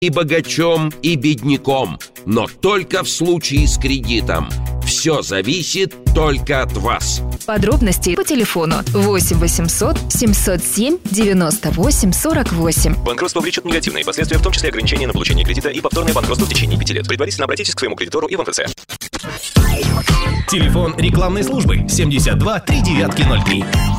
и богачом, и бедняком, но только в случае с кредитом. Все зависит только от вас. Подробности по телефону 8 800 707 98 48. Банкротство влечет негативные последствия, в том числе ограничения на получение кредита и повторное банкротство в течение 5 лет. Предварительно обратитесь к своему кредитору и в МФЦ. Телефон рекламной службы 72 3903.